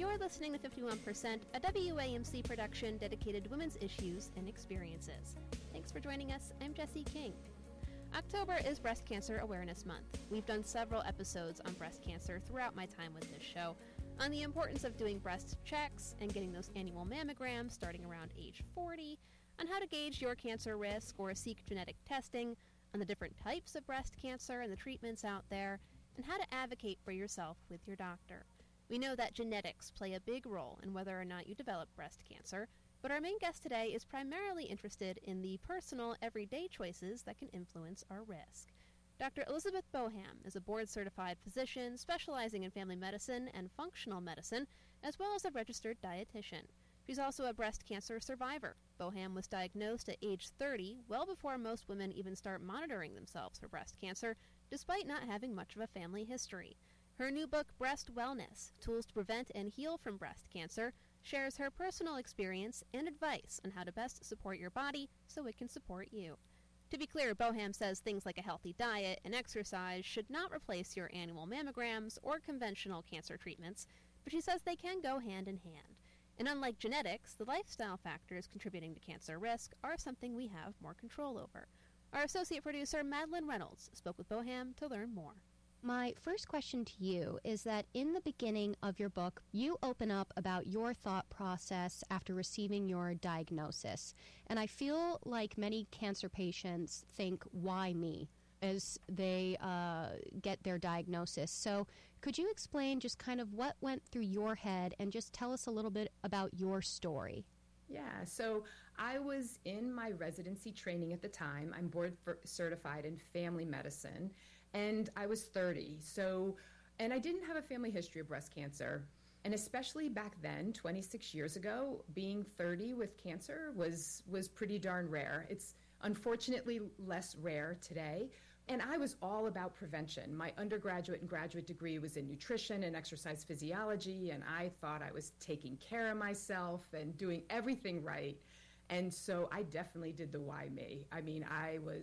You're listening to 51%, a WAMC production dedicated to women's issues and experiences. Thanks for joining us. I'm Jessie King. October is Breast Cancer Awareness Month. We've done several episodes on breast cancer throughout my time with this show, on the importance of doing breast checks and getting those annual mammograms starting around age 40, on how to gauge your cancer risk or seek genetic testing, on the different types of breast cancer and the treatments out there, and how to advocate for yourself with your doctor. We know that genetics play a big role in whether or not you develop breast cancer, but our main guest today is primarily interested in the personal, everyday choices that can influence our risk. Dr. Elizabeth Boham is a board-certified physician specializing in family medicine and functional medicine, as well as a registered dietitian. She's also a breast cancer survivor. Boham was diagnosed at age 30, well before most women even start monitoring themselves for breast cancer, despite not having much of a family history. Her new book, Breast Wellness, Tools to Prevent and Heal from Breast Cancer, shares her personal experience and advice on how to best support your body so it can support you. To be clear, Boham says things like a healthy diet and exercise should not replace your annual mammograms or conventional cancer treatments, but she says they can go hand in hand. And unlike genetics, the lifestyle factors contributing to cancer risk are something we have more control over. Our associate producer, Madeline Reynolds, spoke with Boham to learn more. My first question to you is that in the beginning of your book, you open up about your thought process after receiving your diagnosis. And I feel like many cancer patients think, why me, as they get their diagnosis. So could you explain just kind of what went through your head and just tell us a little bit about your story? Yeah, so I was in my residency training at the time. I'm board certified in family medicine, and I was 30. And I didn't have a family history of breast cancer. And especially back then, 26 years ago, being 30 with cancer was pretty darn rare. It's unfortunately less rare today. And I was all about prevention. My undergraduate and graduate degree was in nutrition and exercise physiology, and I thought I was taking care of myself and doing everything right. And so I definitely did the why me. I mean, I